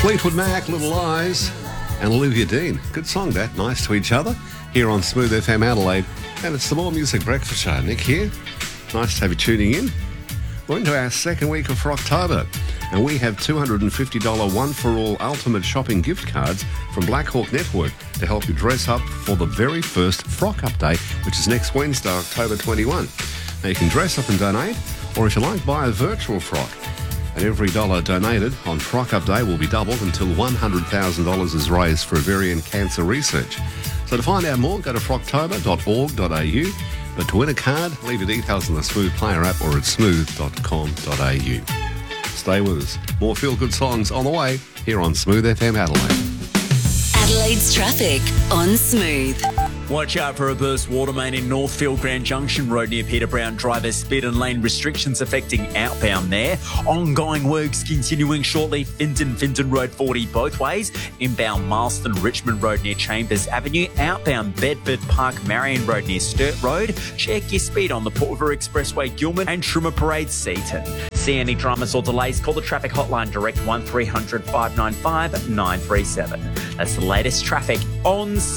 Fleetwood Mac, Little Lies, and Olivia Dean. Good song, that. Nice to each other here on Smooth FM Adelaide. And it's the More Music Breakfast Show. Nick here. Nice to have you tuning in. We're into our second week of October, and we have $250 one-for-all ultimate shopping gift cards from Black Hawk Network to help you dress up for the very first Frock Up Day, which is next Wednesday, October 21. Now, you can dress up and donate, or if you like, buy a virtual frock. And every dollar donated on Frock Up Day will be doubled until $100,000 is raised for ovarian cancer research. So to find out more, go to frocktober.org.au. But to win a card, leave your details in the Smooth Player app or at smooth.com.au. Stay with us. More feel-good songs on the way here on Smooth FM Adelaide. Adelaide's traffic on Smooth. Watch out for a burst water main in Northfield Grand Junction Road near Peter Brown. Drivers speed and lane restrictions affecting outbound there. Ongoing works continuing shortly. Finton Road 40 both ways. Inbound Marston Richmond Road near Chambers Avenue. Outbound Bedford Park Marion Road near Sturt Road. Check your speed on the Port River Expressway Gilman and Trimmer Parade Seaton. See any dramas or delays? Call the traffic hotline direct 1300 595 937. That's the latest traffic on